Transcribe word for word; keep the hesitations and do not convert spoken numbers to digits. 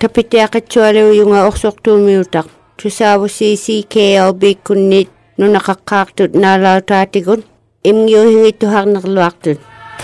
Tapitiaqatsualu yunga orsortuumiutak. Tusavusi C K L B kunnit nunaqaqqaartut naalautaatigut imngiuhingittuharnerluartut.